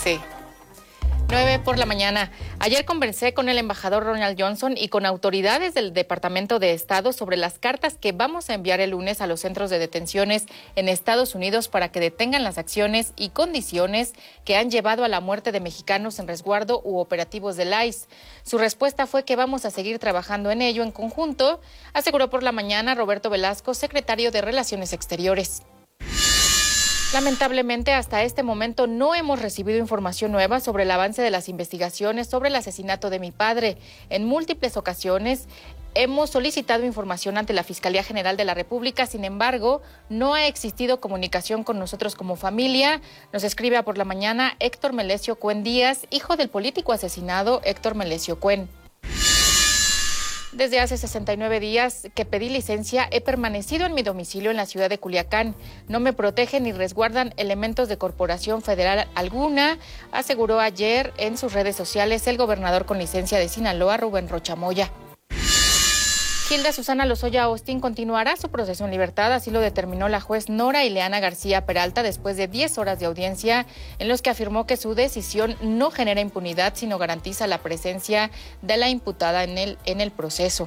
Sí. 9 por la mañana. Ayer conversé con el embajador Ronald Johnson y con autoridades del Departamento de Estado sobre las cartas que vamos a enviar el lunes a los centros de detenciones en Estados Unidos para que detengan las acciones y condiciones que han llevado a la muerte de mexicanos en resguardo u operativos del ICE. Su respuesta fue que vamos a seguir trabajando en ello en conjunto, aseguró por la mañana Roberto Velasco, secretario de Relaciones Exteriores. Lamentablemente, hasta este momento no hemos recibido información nueva sobre el avance de las investigaciones sobre el asesinato de mi padre. En múltiples ocasiones hemos solicitado información ante la Fiscalía General de la República, sin embargo, no ha existido comunicación con nosotros como familia. Nos escribe por la mañana Héctor Melesio Cuen Díaz, hijo del político asesinado Héctor Melesio Cuen. Desde hace 69 días que pedí licencia, he permanecido en mi domicilio en la ciudad de Culiacán. No me protegen ni resguardan elementos de corporación federal alguna, aseguró ayer en sus redes sociales el gobernador con licencia de Sinaloa, Rubén Rocha Moya. Hilda Susana Lozoya Austin continuará su proceso en libertad, así lo determinó la juez Nora Ileana García Peralta después de 10 horas de audiencia en los que afirmó que su decisión no genera impunidad, sino garantiza la presencia de la imputada en el proceso.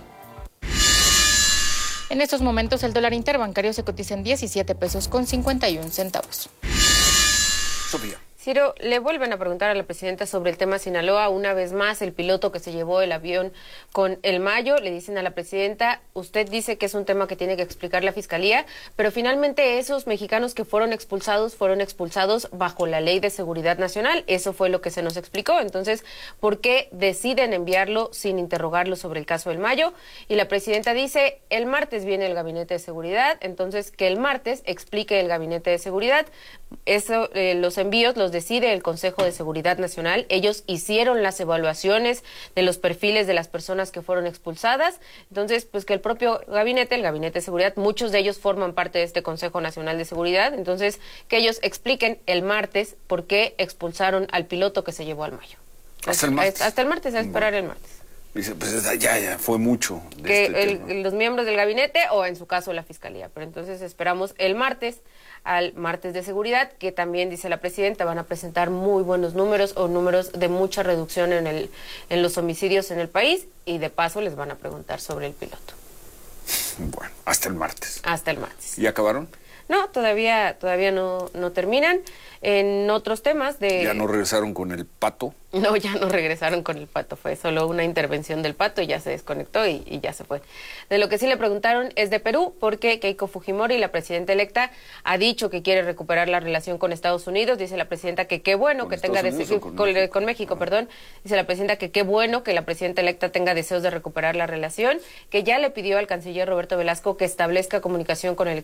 En estos momentos el dólar interbancario se cotiza en 17 pesos con 51 centavos. Sofía. Ciro, le vuelven a preguntar a la presidenta sobre el tema Sinaloa. Una vez más, el piloto que se llevó el avión con el Mayo, le dicen a la presidenta, usted dice que es un tema que tiene que explicar la Fiscalía, pero finalmente esos mexicanos que fueron expulsados bajo la Ley de Seguridad Nacional. Eso fue lo que se nos explicó. Entonces, ¿por qué deciden enviarlo sin interrogarlo sobre el caso del Mayo? Y la presidenta dice, el martes viene el Gabinete de Seguridad, entonces que el martes explique el Gabinete de Seguridad. Eso, los envíos los decide el Consejo de Seguridad Nacional. Ellos hicieron las evaluaciones de los perfiles de las personas que fueron expulsadas. Entonces, pues que el propio gabinete, el Gabinete de Seguridad, muchos de ellos forman parte de este Consejo Nacional de Seguridad. Entonces, que ellos expliquen el martes por qué expulsaron al piloto que se llevó al Mayo. Hasta el martes. Hasta el martes, a esperar el martes. Dice, pues ya fue mucho. Los miembros del gabinete o en su caso la Fiscalía. Pero entonces esperamos el martes al martes de seguridad, que también, dice la presidenta, van a presentar muy buenos números o números de mucha reducción en los homicidios en el país y de paso les van a preguntar sobre el piloto. Bueno, hasta el martes. Hasta el martes. ¿Y acabaron? No, todavía no terminan. En otros temas de... ¿Ya no regresaron con el pato? No, ya no regresaron con el pato. Fue solo una intervención del pato y ya se desconectó y ya se fue. De lo que sí le preguntaron es de Perú, porque Keiko Fujimori, la presidenta electa, ha dicho que quiere recuperar la relación con Estados Unidos. Dice la presidenta que qué bueno que tenga deseos... Con México, perdón. Dice la presidenta que qué bueno que la presidenta electa tenga deseos de recuperar la relación, que ya le pidió al canciller Roberto Velasco que establezca comunicación con el